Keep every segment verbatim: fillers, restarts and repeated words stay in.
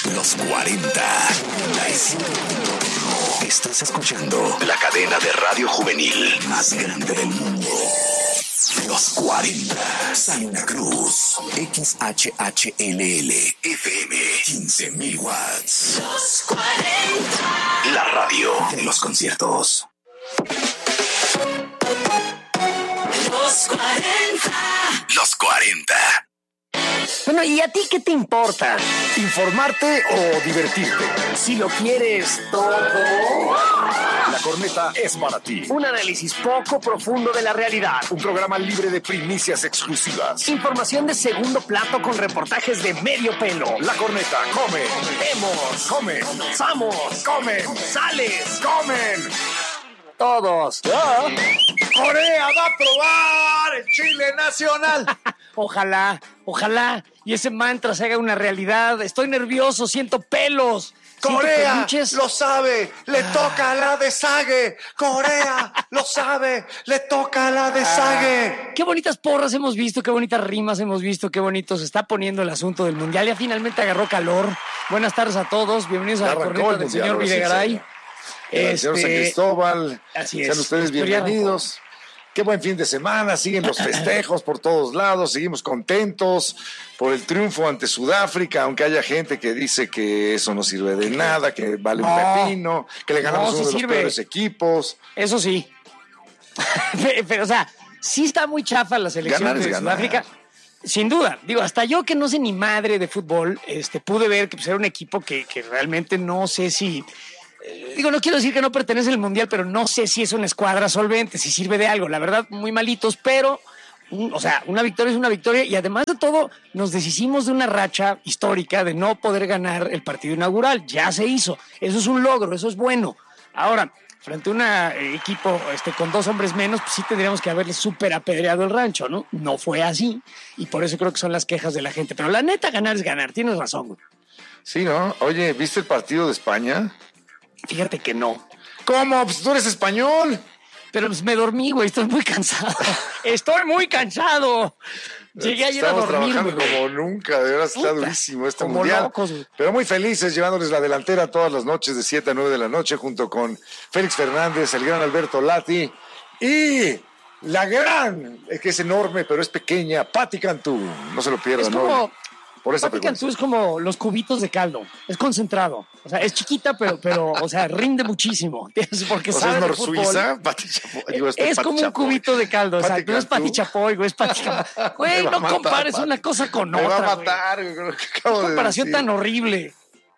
Los cuarenta. Estás escuchando la cadena de radio juvenil más grande del mundo. Los cuarenta. Salina Cruz. X H H L L F M. quince mil watts. Los cuarenta. La radio de los conciertos. Los cuarenta. Los cuarenta. Bueno, ¿y a ti qué te importa? ¿Informarte o divertirte? Si lo quieres todo. La corneta es para ti. Un análisis poco profundo de la realidad. Un programa libre de primicias exclusivas. Información de segundo plato con reportajes de medio pelo. La corneta come. Vemos. Come. Samos. Comen. Sales. Comen. Todos. ¿Ah? Corea va a probar el chile nacional. Ojalá, ojalá. Y ese mantra se haga una realidad. Estoy nervioso, siento pelos. Corea lo sabe, le ah. toca la de Sague. Corea lo sabe, le toca la de Sague. Ah. Qué bonitas porras hemos visto, qué bonitas rimas hemos visto, qué bonito se está poniendo el asunto del mundial. Ya finalmente agarró calor. Buenas tardes a todos, bienvenidos a la corneta del señor Videgaray. El señor San Cristóbal. Así es. Sean ustedes bienvenidos. Qué buen fin de semana, siguen los festejos por todos lados, seguimos contentos por el triunfo ante Sudáfrica, aunque haya gente que dice que eso no sirve de nada, que vale un no, pepino, que le ganamos no, uno sí de los sirve. peores equipos. Eso sí. Pero, o sea, sí está muy chafa la selección ganar de ganar. Sudáfrica. Sin duda, digo, hasta yo que no sé ni madre de fútbol, este, pude ver que pues, era un equipo que, que realmente no sé si... Digo, no quiero decir que no pertenece al Mundial, pero no sé si es una escuadra solvente, si sirve de algo. La verdad, muy malitos, pero, un, o sea, una victoria es una victoria. Y además de todo, nos deshicimos de una racha histórica de no poder ganar el partido inaugural. Ya se hizo. Eso es un logro, eso es bueno. Ahora, frente a un eh, equipo este, con dos hombres menos, pues sí tendríamos que haberle súper apedreado el rancho, ¿no? No fue así. Y por eso creo que son las quejas de la gente. Pero la neta, ganar es ganar. Tienes razón, güey. Sí, ¿no? Oye, ¿viste el partido de España? Fíjate que no. ¿Cómo? Pues tú eres español. Pero pues me dormí, güey. Estoy muy cansado. Estoy muy cansado. Llegué ayer Estamos a dormir, trabajando güey. como nunca. De verdad está durísimo este como mundial. Locos, pero muy felices llevándoles la delantera todas las noches de siete a nueve de la noche junto con Félix Fernández, el gran Alberto Lati y la gran, que es enorme pero es pequeña, Pati Cantú. No se lo pierdan, es como, ¿no? Por esa Pati Cantú es como los cubitos de caldo. Es concentrado. O sea, es chiquita, pero, pero o sea, rinde muchísimo. Porque o sea, sabe es de fútbol. Suiza, Pati Chapoy. Digo, es es Pati como Chapoy. un cubito de caldo. O sea, no es Pati Chapoy, güey, es Pati Chapoy. Güey, no matar, compares Pati. Una cosa con Me otra. Me va a matar, güey. Qué Qué comparación de tan horrible.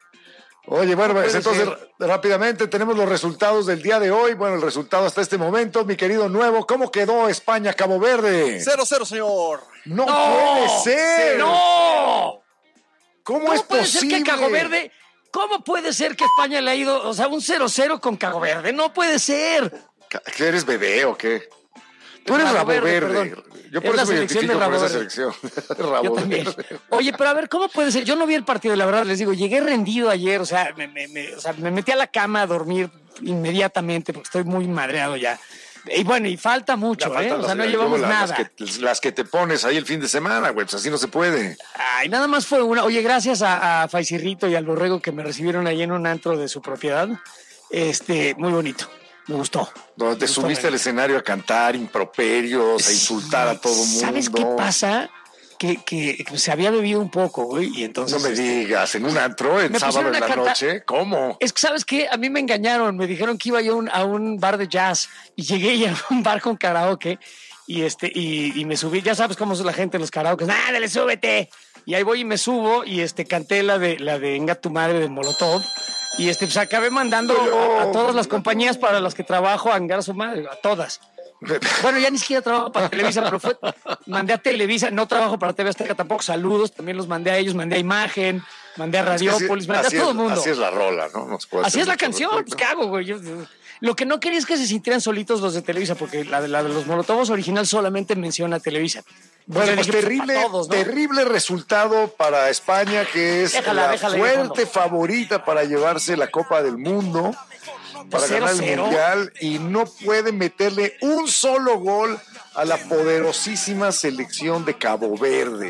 Oye, bueno, pues entonces ser. rápidamente tenemos los resultados del día de hoy. Bueno, el resultado hasta este momento, mi querido Nuevo. ¿Cómo quedó España-Cabo Verde? cero cero, señor. No, no puede ser. ¡No! ¿Cómo, ¿Cómo es puede posible? ser que Cabo Verde, cómo puede ser que España le ha ido, o sea, un cero cero con Cabo Verde? No puede ser. ¿Qué eres bebé o qué? Tú eres Rabo Verde. Verde. Yo por es eso me identifico con esa selección. Rabo Yo también. Verde. Oye, pero a ver, ¿cómo puede ser? Yo no vi el partido, la verdad, les digo, llegué rendido ayer, o sea, me, me, me, o sea, me metí a la cama a dormir inmediatamente porque estoy muy madreado ya. Y bueno, y falta mucho, ya, ¿eh? O sea, no llevamos la, nada. Las que, las que te pones ahí el fin de semana, güey, pues así no se puede. Ay, nada más fue una. Oye, gracias a, a Faisirrito y al Borrego que me recibieron ahí en un antro de su propiedad. Este, muy bonito. Me gustó. Donde te subiste al escenario a cantar improperios, sí, a insultar a todo mundo. ¿Sabes qué pasa? Que, que, que se había bebido un poco, güey, y entonces... No me este, digas, ¿en un antro, en sábado en la canta... noche? ¿Cómo? Es que, ¿sabes qué? A mí me engañaron, me dijeron que iba yo un, a un bar de jazz, y llegué a un bar con karaoke, y este y, y me subí, ya sabes cómo es la gente en los karaoke, ¡ándale, súbete! Y ahí voy y me subo, y este canté la de, la de Enga tu madre de Molotov, y este pues acabé mandando a, a todas las compañías para las que trabajo a engar a su madre, a todas. Bueno, ya ni siquiera trabajo para Televisa, pero fue, mandé a Televisa, no trabajo para T V Azteca tampoco, saludos, también los mandé a ellos, mandé a Imagen, mandé a Radiópolis, mandé así a todo el mundo. Así es la rola, ¿no? no se puede así es la canción, pues ¿qué hago, güey? Yo, lo que no quería es que se sintieran solitos los de Televisa, porque la de, la de los Molotovos original solamente menciona a Televisa. Bueno, pues dije, terrible, pues, todos, ¿no? terrible resultado para España, que es déjala, la déjala, fuerte déjala. favorita para llevarse la Copa del Mundo, para cero, ganar el cero. Mundial, y no puede meterle un solo gol a la poderosísima selección de Cabo Verde.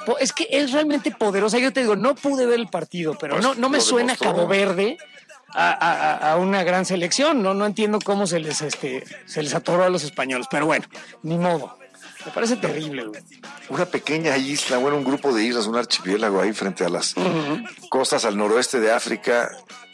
Es que es realmente poderosa. Yo te digo, no pude ver el partido, pero pues no, no me suena demostró. Cabo Verde a, a, a una gran selección. No, no entiendo cómo se les, este, se les atoró a los españoles, pero bueno, ni modo. Me parece terrible, güey. Una pequeña isla, bueno, un grupo de islas, un archipiélago ahí frente a las uh-huh. costas al noroeste de África,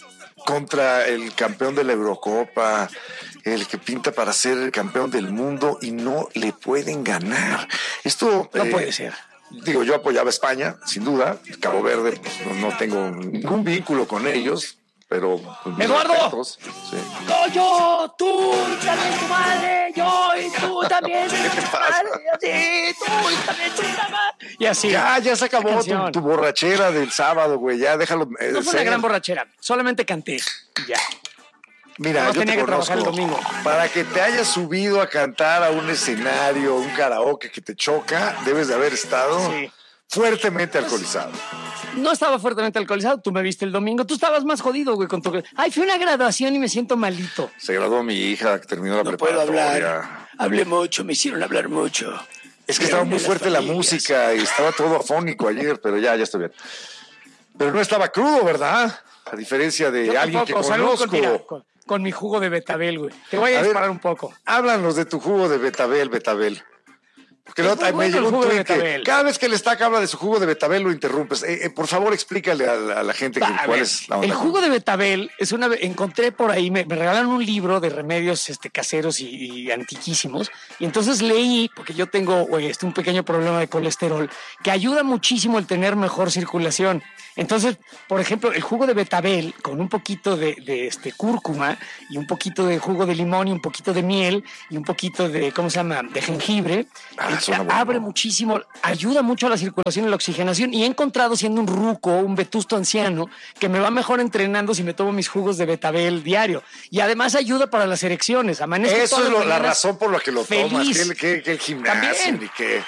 contra el campeón de la Eurocopa, el que pinta para ser el campeón del mundo, y no le pueden ganar. Esto no eh, puede ser. Digo, yo apoyaba a España, sin duda. Cabo Verde, pues, no, no tengo ningún vínculo con ellos. Pero pues, Eduardo, sí. no, yo, tú, también tu madre, yo y tú también, ¿qué te pasa? Así, tú y también tu madre. Y así. Ya, ya se acabó tu, tu borrachera del sábado, güey. Ya déjalo. Eh, no fue ser. Una gran borrachera, solamente canté. Ya. Mira, no yo tenía te que conozco, trabajar el domingo. Para que te hayas subido a cantar a un escenario, un karaoke que te choca, debes de haber estado sí. fuertemente alcoholizado. No estaba fuertemente alcoholizado, tú me viste el domingo, tú estabas más jodido, güey, con tu... Ay, fue una graduación y me siento malito. Se graduó mi hija, que terminó la no preparatoria. Puedo hablar, hablé mucho, me hicieron hablar mucho. Es que estaba muy fuerte la música y estaba todo afónico ayer, pero ya, ya estoy bien. Pero no estaba crudo, ¿verdad? A diferencia de Yo alguien tampoco, que conozco. Con, mira, con, con mi jugo de betabel, güey. Te voy a, a disparar ver, un poco. Háblanos de tu jugo de betabel, betabel. Porque no, me bueno llegó un tweet que cada vez que el Stack habla de su jugo de betabel lo interrumpes. Eh, eh, por favor, explícale a la, a la gente que, cuál ver, es la onda. El jugo de betabel es una... Encontré por ahí, me, me regalaron un libro de remedios este, caseros y, y antiquísimos. Y entonces leí, porque yo tengo este, un pequeño problema de colesterol, que ayuda muchísimo el tener mejor circulación. Entonces, por ejemplo, el jugo de betabel con un poquito de, de este, cúrcuma y un poquito de jugo de limón y un poquito de miel y un poquito de, ¿cómo se llama?, de jengibre. Ah, abre muchísimo, ayuda mucho a la circulación y la oxigenación, y he encontrado, siendo un ruco, un vetusto anciano, que me va mejor entrenando si me tomo mis jugos de betabel diario, y además ayuda para las erecciones. Amanezco eso es lo, la razón por la que lo feliz. tomas, que el, que, que el gimnasio y que...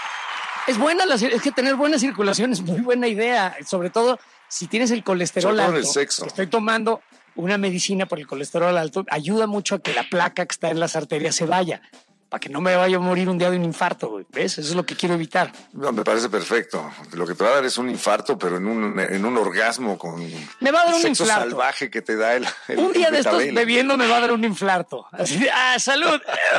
Es buena, la, es que tener buena circulación es muy buena idea, sobre todo si tienes el colesterol alto. El sexo. Estoy tomando una medicina por el colesterol alto, ayuda mucho a que la placa que está en las arterias se vaya, para que no me vaya a morir un día de un infarto, güey. ¿Ves? Eso es lo que quiero evitar. No, me parece perfecto. Lo que te va a dar es un infarto, pero en un, en un orgasmo con me va a dar un sexo infarto salvaje que te da el, el un día el de estos bebiendo me va a dar un infarto. Así de, ¡ah, salud!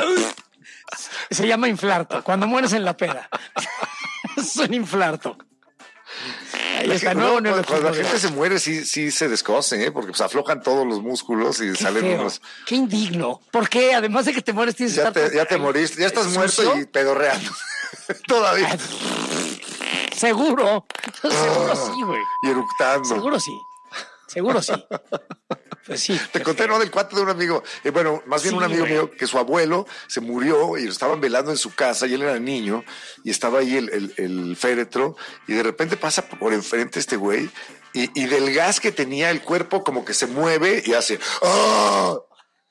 Se llama infarto, cuando mueres en la peda. Es un infarto. Ahí está, no, no, no, cuando la gente se muere sí, sí se descosen, ¿eh? Porque pues aflojan todos los músculos y qué salen feo, unos... Qué indigno. ¿Por qué? Además de que te mueres tienes que ya estar... Te, ya te moriste, ya estás muerto ¿sucio? Y pedorreando. Todavía. Seguro. Seguro oh, sí, güey. Y eructando. Seguro sí. Seguro sí. Pues sí. Te conté, feo. ¿no? Del cuate de un amigo. Eh, bueno, más bien sí, un amigo güey. mío que su abuelo se murió y lo estaban velando en su casa y él era niño y estaba ahí el, el, el féretro y de repente pasa por enfrente este güey y, y del gas que tenía el cuerpo como que se mueve y hace ¡oh!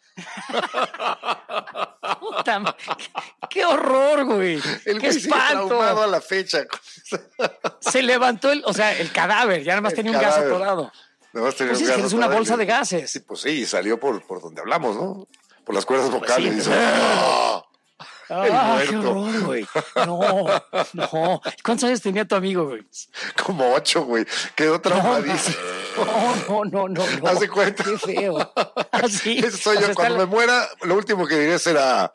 Puta, qué, qué horror, güey. El qué güey espanto. Traumado a la fecha. Se levantó el, o sea, el cadáver, ya nada más el tenía cadáver. un gas atorado. Pues sí, es, es una bolsa de gases. Sí, pues sí, salió por, por donde hablamos, ¿no? Por las cuerdas vocales. Pues sí, y ¡oh! Ah, qué horror, güey. No, no. ¿Cuántos años tenía tu amigo, güey? Como ocho, güey. Quedó traumadísimo. No, no, no, no. Haz de cuenta. Qué feo. Así. Eso soy yo. Cuando me muera, lo último que diré será...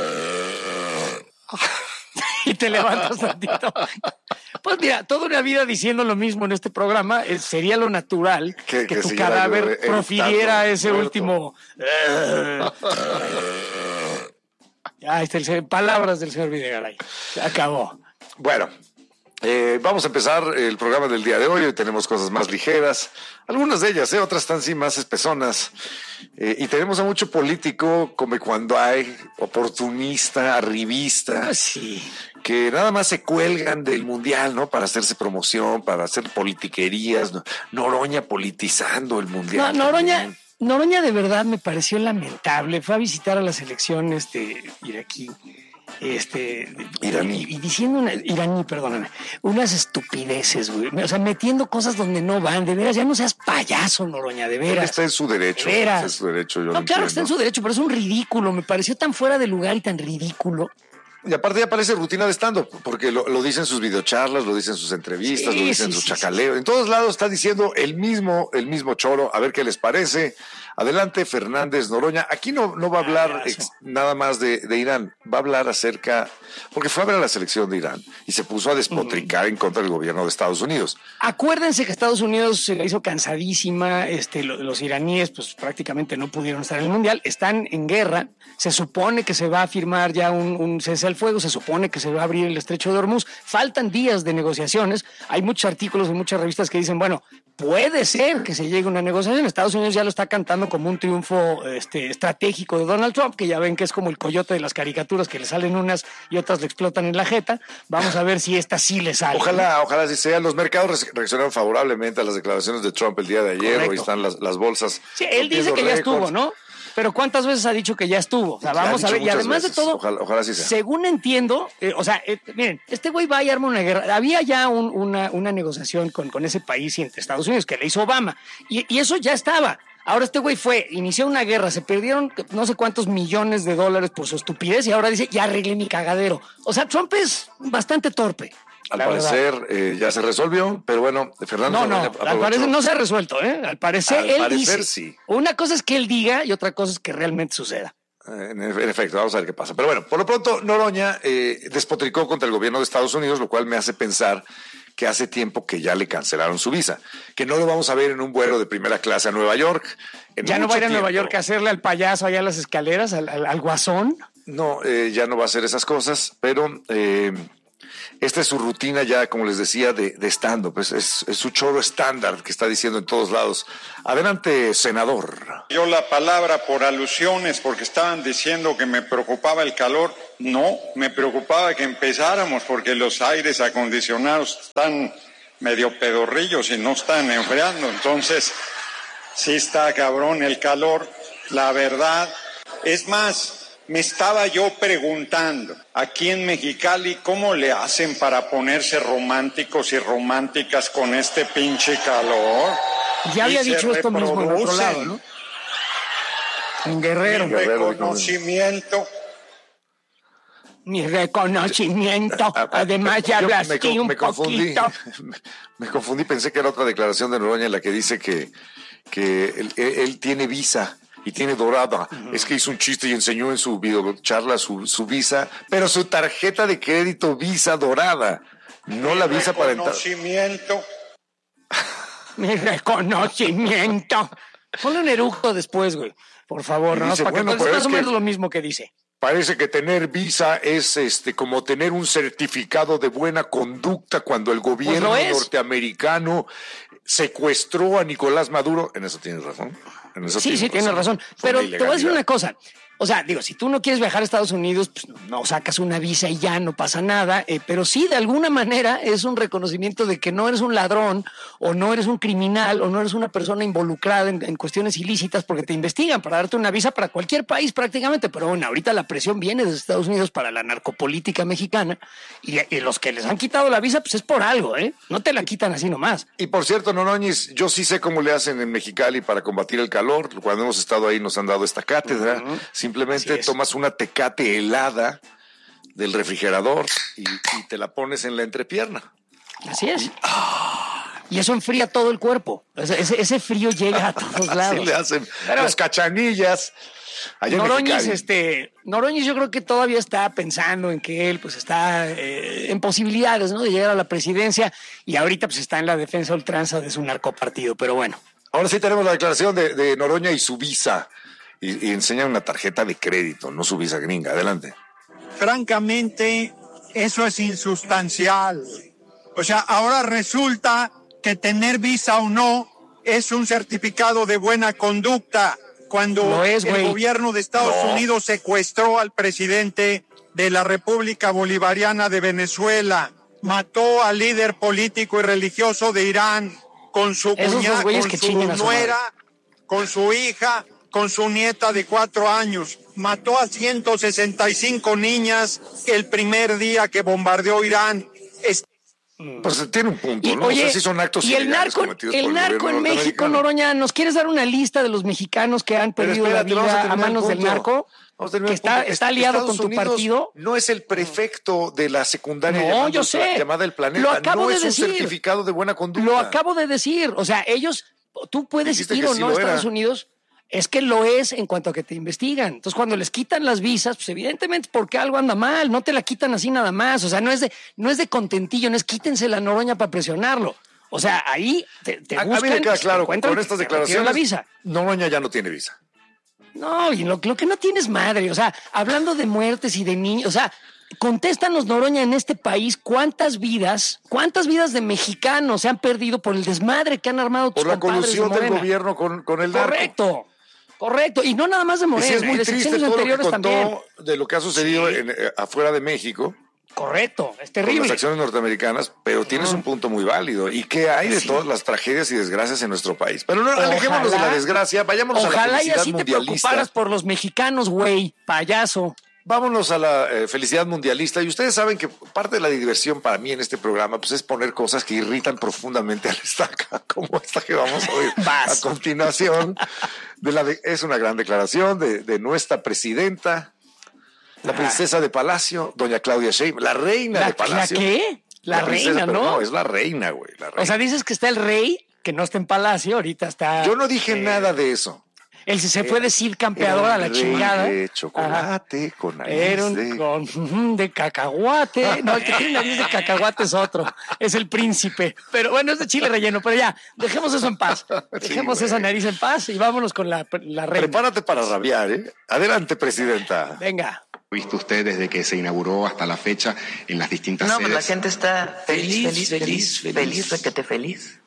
Y te levantas tantito. Pues mira, toda una vida diciendo lo mismo en este programa, eh, sería lo natural que, que, que tu cadáver profiriera ese muerto. último... Ya, este, el, palabras del señor Videgaray. Se acabó. Bueno, eh, vamos a empezar el programa del día de hoy. Hoy tenemos cosas más ligeras. Algunas de ellas, eh, otras están sí más espesonas. Eh, y tenemos a mucho político, como cuando hay, oportunista, arribista. Pues sí. Que nada más se cuelgan del mundial, ¿no? Para hacerse promoción, para hacer politiquerías. ¿no? Noroña politizando el mundial. No, Noroña... Noroña de verdad me pareció lamentable. Fue a visitar a la selección este, iraquí, este, iraní. Y, y diciendo, una, iraní, perdóname, unas estupideces, güey. O sea, metiendo cosas donde no van. De veras, ya no seas payaso, Noroña, de veras. Él está en su derecho. De veras. Está en su derecho, yo no, lo claro entiendo. que está en su derecho, pero es un ridículo. Me pareció tan fuera de lugar y tan ridículo. Y aparte ya parece rutina de stand-up, porque lo, lo dicen sus videocharlas, lo dicen sus entrevistas, sí, lo dicen sí, sus sí, chacaleos. Sí. En todos lados está diciendo el mismo, el mismo choro. A ver qué les parece. Adelante, Fernández Noroña. Aquí no, no va a hablar ex, nada más de, de Irán. Va a hablar acerca, porque fue a ver a la selección de Irán y se puso a despotricar mm. en contra del gobierno de Estados Unidos. Acuérdense que Estados Unidos se la hizo cansadísima. Este, los iraníes pues prácticamente no pudieron estar en el Mundial. Están en guerra. Se supone que se va a firmar ya un, un cese al fuego. Se supone que se va a abrir el estrecho de Hormuz. Faltan días de negociaciones. Hay muchos artículos en muchas revistas que dicen, bueno, puede ser que se llegue a una negociación. Estados Unidos ya lo está cantando como un triunfo este, estratégico de Donald Trump, que ya ven que es como el coyote de las caricaturas, que le salen unas y otras le explotan en la jeta. Vamos a ver si esta sí le sale. Ojalá, ¿no? ojalá sí sea. Los mercados reaccionaron favorablemente a las declaraciones de Trump el día de ayer. Correcto. Hoy están las, las bolsas. Sí, él dice que récords. Ya estuvo, ¿no? Pero ¿cuántas veces ha dicho que ya estuvo? O sea, vamos a ver. Y además veces. de todo, ojalá, ojalá sí sea. Según entiendo, eh, o sea, eh, miren, este güey va y arma una guerra. Había ya un, una, una negociación con, con ese país y entre Estados Unidos que le hizo Obama. Y, y eso ya estaba. Ahora este güey fue, inició una guerra, se perdieron no sé cuántos millones de dólares por su estupidez y ahora dice, ya arreglé mi cagadero. O sea, Trump es bastante torpe. Al parecer eh, ya se resolvió, pero bueno, Fernando... No, no, aprovechó. Al parecer no se ha resuelto, ¿eh? Al parecer al él parecer, dice... sí. Una cosa es que él diga y otra cosa es que realmente suceda. En, en efecto, vamos a ver qué pasa. Pero bueno, por lo pronto, Noroña eh, despotricó contra el gobierno de Estados Unidos, lo cual me hace pensar que hace tiempo que ya le cancelaron su visa, que no lo vamos a ver en un vuelo de primera clase a Nueva York. ¿Ya no va a ir a Nueva York a hacerle al payaso allá a las escaleras, al, al, al guasón? No, eh, ya no va a hacer esas cosas, pero... Eh, Esta es su rutina ya, como les decía, de, de stand-up. Es, es, es su choro estándar que está diciendo en todos lados. Adelante, senador. Yo la palabra por alusiones, porque estaban diciendo que me preocupaba el calor. No, me preocupaba que empezáramos, porque los aires acondicionados están medio pedorrillos y no están enfriando. Entonces, sí está cabrón el calor, la verdad. Es más... Me estaba yo preguntando, aquí en Mexicali, ¿cómo le hacen para ponerse románticos y románticas con este pinche calor? Ya había dicho esto mismo en otro lado, ¿no? En Guerrero. Mi reconocimiento. Mi reconocimiento. Además, ya hablaste un me confundí, poquito. Me confundí, pensé que era otra declaración de Noroña en la que dice que, que él, él tiene visa. Y tiene dorada. Uh-huh. Es que hizo un chiste y enseñó en su videocharla su, su visa, pero su tarjeta de crédito Visa dorada, no Mi la visa para entrar. Reconocimiento. Mi reconocimiento. Ponle un eructo después, güey. Por favor, no para bueno, que no, es más o menos lo mismo que dice. Parece que tener visa es este como tener un certificado de buena conducta cuando el gobierno pues norteamericano secuestró a Nicolás Maduro. En eso tienes razón. En eso sí, sí, tienes razón. Pero te voy a decir una cosa. O sea, digo, si tú no quieres viajar a Estados Unidos, pues no sacas una visa y ya no pasa nada. Eh, pero sí, de alguna manera es un reconocimiento de que no eres un ladrón o no eres un criminal o no eres una persona involucrada en, en cuestiones ilícitas porque te investigan para darte una visa para cualquier país prácticamente. Pero bueno, ahorita la presión viene desde Estados Unidos para la narcopolítica mexicana y, y los que les han quitado la visa, pues es por algo, ¿eh? No te la quitan así nomás. Y por cierto, Noroñis, yo sí sé cómo le hacen en Mexicali para combatir el calor. Cuando hemos estado ahí nos han dado esta cátedra. Uh-huh. Simplemente tomas una Tecate helada del refrigerador y, y te la pones en la entrepierna. Así es. Y eso enfría todo el cuerpo. Ese, ese frío llega a todos lados. Así le hacen Pero, los cachanillas. Noroñis, este, Noroñis yo creo que todavía está pensando en que él pues está eh, en posibilidades, ¿no?, de llegar a la presidencia y ahorita pues está en la defensa ultranza de su narcopartido, pero bueno. Ahora sí tenemos la declaración de, de Noroña y su visa. Y, y enseña una tarjeta de crédito, no su visa gringa. Adelante. Francamente, eso es insustancial. O sea, ahora resulta que tener visa o no es un certificado de buena conducta. Cuando es, el gobierno de Estados no. Unidos secuestró al presidente de la República Bolivariana de Venezuela, mató al líder político y religioso de Irán con su cuñada, con su nuera, con su hija, con su nieta de cuatro años. Mató a ciento sesenta y cinco niñas el primer día que bombardeó Irán. Es... Pues tiene un punto, y, ¿no? oye, o sea, sí son actos y el narco, el narco en México, Noroña, ¿nos quieres dar una lista de los mexicanos que han perdido espérate, la vida a, a manos del narco? Que está, está aliado Estados con tu Unidos partido. No es el prefecto de la secundaria no, llamada, yo sé. llamada El Planeta. Lo acabo no de es decir. un certificado de buena conducta. Lo acabo de decir. O sea, ellos, tú puedes Dijiste ir o sí no a Estados era. Unidos. Es que lo es en cuanto a que te investigan. Entonces, cuando les quitan las visas, pues evidentemente es porque algo anda mal. No te la quitan así nada más. O sea, no es de, no es de contentillo, no es quítense la Noroña para presionarlo. O sea, ahí te, te buscan. A mí me queda claro, con estas declaraciones, la visa. Noroña ya no tiene visa. No, y lo, lo que no tienes madre. O sea, hablando de muertes y de niños, o sea, contéstanos, Noroña, en este país, ¿cuántas vidas, cuántas vidas de mexicanos se han perdido por el desmadre que han armado tus por la compadres colusión de del gobierno con, con el narco? Correcto. Correcto, y no nada más de Morena, y sí es muy de triste todo lo que contó también. De lo que ha sucedido sí. en, eh, afuera de México. Correcto, es terrible. Con las acciones norteamericanas, pero tienes un punto muy válido. ¿Y qué hay de sí. todas las tragedias y desgracias en nuestro país? Pero no, ojalá, alejémonos de la desgracia, vayámonos a la felicidad mundialista. Ojalá y así te preocuparas por los mexicanos, güey, payaso. Vámonos a la eh, felicidad mundialista. Y ustedes saben que parte de la diversión para mí en este programa pues, es poner cosas que irritan profundamente al estaca, como esta que vamos a oír a continuación. De la de, es una gran declaración de, de nuestra presidenta, la princesa de Palacio, doña Claudia Sheinbaum, la reina ¿La, de Palacio. ¿La qué? La, la princesa, reina, ¿no? No, es la reina, güey. La reina. O sea, dices que está el rey, que no está en Palacio, ahorita está... Yo no dije eh, nada de eso. Él se fue decir campeador a la chingada. De chocolate, Ajá. con nariz Era un, de... Con, de cacahuate. No, el que tiene nariz de cacahuate es otro. Es el príncipe. Pero bueno, es de chile relleno. Pero ya, dejemos eso en paz. Dejemos sí, esa nariz en paz y vámonos con la, la reina. Prepárate para rabiar, ¿eh? Adelante, presidenta. Venga. ¿Visto usted desde que se inauguró hasta la fecha en las distintas no, sedes? No, pues la gente está feliz, feliz, feliz, feliz, feliz, requete feliz.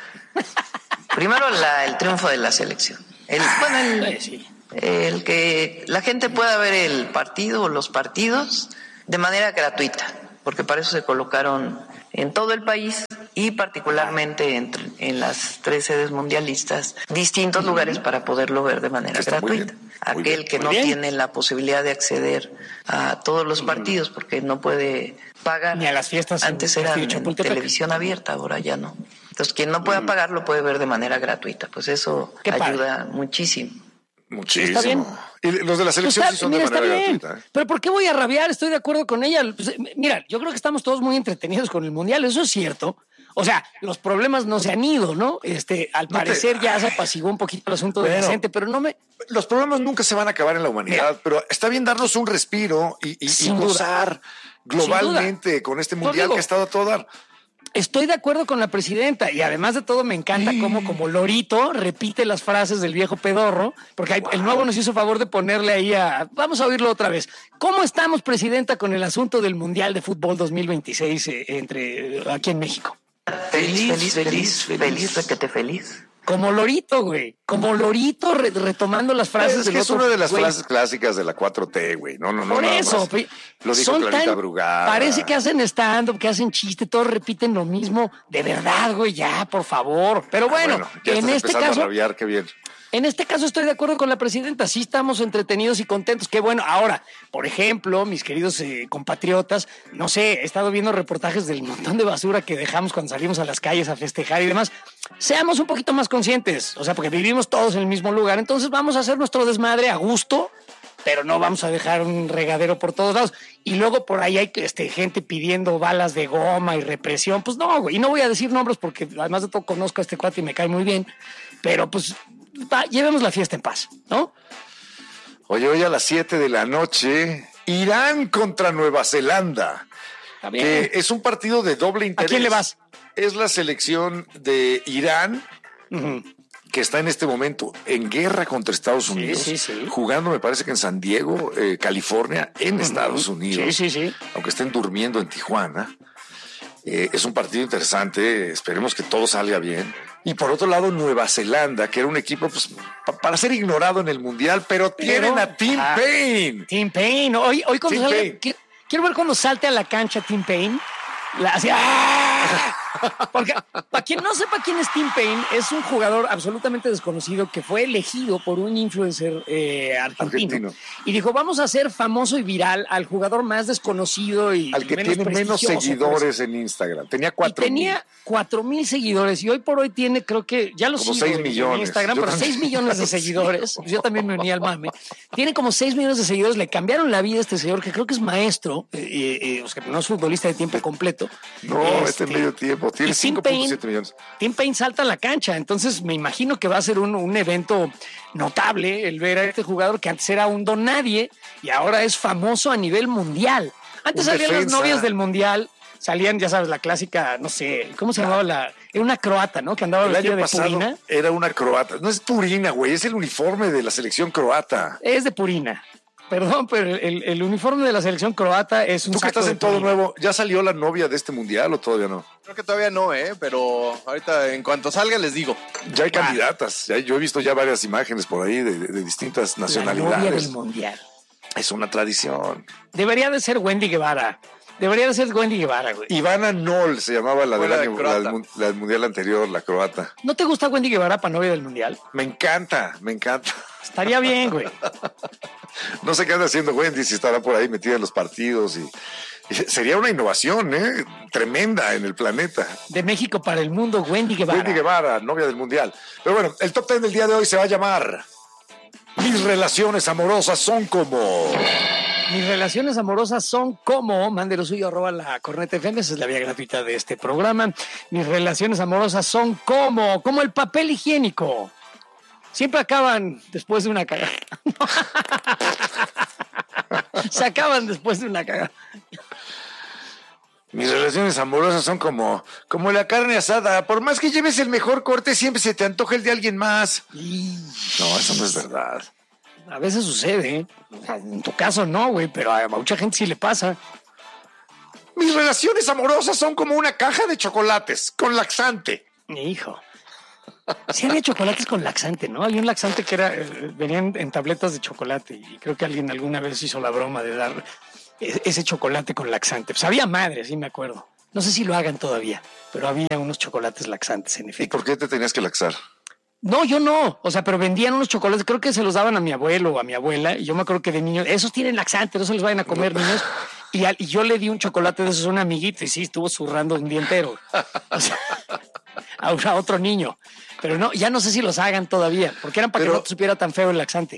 Primero la, el triunfo de la selección. El, bueno, el, sí. el que la gente pueda ver el partido o los partidos de manera gratuita, porque para eso se colocaron en todo el país y particularmente en, en las tres sedes mundialistas distintos lugares para poderlo ver de manera Está gratuita. Aquel bien, que no bien. tiene la posibilidad de acceder a todos los partidos porque no puede pagar. Ni a las fiestas. Antes era en televisión abierta, ahora ya no. Entonces, quien no pueda mm. pagar lo puede ver de manera gratuita. Pues eso ayuda padre. muchísimo. Muchísimo. Está bien. Y los de la selección está, sí son mira, de manera está bien. gratuita. ¿eh? Pero ¿por qué voy a rabiar? Estoy de acuerdo con ella. Pues, mira, yo creo que estamos todos muy entretenidos con el Mundial. Eso es cierto. O sea, los problemas no se han ido, ¿no? Este, al no parecer te... ya se apaciguó un poquito el asunto bueno, de la gente, pero no me... Los problemas nunca se van a acabar en la humanidad, mira, pero está bien darnos un respiro y, y, y gozar globalmente con este Mundial digo, que ha estado a todo dar. Estoy de acuerdo con la presidenta y además de todo me encanta sí. cómo como lorito repite las frases del viejo pedorro, porque wow. el nuevo nos hizo favor de ponerle ahí a... Vamos a oírlo otra vez. ¿Cómo estamos, presidenta, con el asunto del Mundial de Fútbol dos mil veintiséis eh, entre aquí en México? Feliz, feliz, feliz, feliz, feliz, requete feliz. Como lorito, güey. Como lorito re retomando las frases. Es que es una de las güey. frases clásicas de la cuatro T, güey. No, no, no. Por eso. Lo dijo Clarita Brugada. Parece que hacen stand-up, que hacen chiste, todos repiten lo mismo. De verdad, güey, ya, por favor. Pero bueno, ah, bueno en este caso... A rabiar, qué bien. En este caso estoy de acuerdo con la presidenta, sí estamos entretenidos y contentos, qué bueno. Ahora, por ejemplo, mis queridos eh, compatriotas, no sé, he estado viendo reportajes del montón de basura que dejamos cuando salimos a las calles a festejar y demás. Seamos un poquito más conscientes, o sea, porque vivimos todos en el mismo lugar, entonces vamos a hacer nuestro desmadre a gusto, pero no vamos a dejar un regadero por todos lados. Y luego por ahí hay este, gente pidiendo balas de goma y represión, pues no, güey, y no voy a decir nombres porque además de todo conozco a este cuate y me cae muy bien, pero pues... Va, llevemos la fiesta en paz, ¿no? Oye, hoy a las siete de la noche, Irán contra Nueva Zelanda. Está bien. Que es un partido de doble interés. ¿A quién le vas? Es la selección de Irán, uh-huh. que está en este momento en guerra contra Estados Unidos, sí, sí, sí. jugando, me parece que en San Diego, eh, California, en uh-huh. Estados Unidos. Sí, sí, sí. Aunque estén durmiendo en Tijuana. Eh, es un partido interesante, esperemos que todo salga bien. Y por otro lado, Nueva Zelanda, que era un equipo pues, pa para ser ignorado en el Mundial, pero, pero tienen a Tim ah, Payne. Tim Payne. Hoy, hoy cuando salga, quiero, quiero ver cuando salte a la cancha Tim Payne. La, así, ¡ah! Porque para quien no sepa quién es Tim Paine, es un jugador absolutamente desconocido que fue elegido por un influencer eh, argentino, argentino. Y dijo, vamos a hacer famoso y viral al jugador más desconocido y al que menos tiene menos seguidores pues. en Instagram. Tenía cuatro mil. Tenía cuatro mil seguidores y hoy por hoy tiene, creo que ya lo como sigo seis millones. En Instagram, Yo pero también. seis millones de seguidores. Yo también me uní al mame. Tiene como seis millones de seguidores. Le cambiaron la vida a este señor que creo que es maestro, eh, eh, o sea, no es futbolista de tiempo completo. No, este, este medio tiempo. Tiene cinco punto siete millones. Tim Paine salta a la cancha. Entonces me imagino que va a ser un, un evento notable el ver a este jugador que antes era un don nadie y ahora es famoso a nivel mundial. Antes salían defensa. Las novias del mundial. Salían, ya sabes, la clásica, no sé, ¿cómo se llamaba la? Era una croata, ¿no? Que andaba vestida de purina. Era una croata. No es purina, güey, es el uniforme de la selección croata. Es de purina. Perdón, pero el, el uniforme de la selección croata es un Tú que estás en todo nuevo, ¿ya salió la novia de este mundial o todavía no? Creo que todavía no, ¿eh? Pero ahorita en cuanto salga les digo. Ya hay ah. candidatas, ya, yo he visto ya varias imágenes por ahí de, de, de distintas nacionalidades. La novia del mundial. Es una tradición. Debería de ser Wendy Guevara. Debería de ser Wendy Guevara, güey. Ivana Noll se llamaba la, del, año, la, del, la del mundial anterior, la croata. ¿No te gusta Wendy Guevara para novia del mundial? Me encanta, me encanta. Estaría bien, güey. No sé qué anda haciendo Wendy, si estará por ahí metida en los partidos y, y sería una innovación, ¿eh? Tremenda en el planeta. De México para el mundo, Wendy Guevara. Wendy Guevara, novia del mundial. Pero bueno, el top ten del día de hoy se va a llamar Mis relaciones amorosas son como... Mis relaciones amorosas son como, mande lo suyo, arroba la Corneta F M, esa es la vía gratuita de este programa. Mis relaciones amorosas son como, como el papel higiénico. Siempre acaban después de una cagada. Se acaban después de una cagada. Mis relaciones amorosas son como, como la carne asada. Por más que lleves el mejor corte, siempre se te antoja el de alguien más. No, eso no es verdad. A veces sucede, ¿eh? En tu caso no, güey, pero a mucha gente sí le pasa. Mis relaciones amorosas son como una caja de chocolates con laxante. Hijo. Sí había chocolates con laxante, ¿no? Había un laxante que era, venían en tabletas de chocolate y creo que alguien alguna vez hizo la broma de dar ese chocolate con laxante. Pues había madre, sí me acuerdo. No sé si lo hagan todavía, pero había unos chocolates laxantes, en efecto. ¿Y por qué te tenías que laxar? No, yo no. O sea, pero vendían unos chocolates, creo que se los daban a mi abuelo o a mi abuela, y yo me acuerdo que de niños, esos tienen laxante, no se los vayan a comer, niños. Y, al, y yo le di un chocolate de esos a un amiguito y sí, estuvo zurrando un día entero. O sea, a, a otro niño. Pero no, ya no sé si los hagan todavía, porque eran para pero, que no te supiera tan feo el laxante.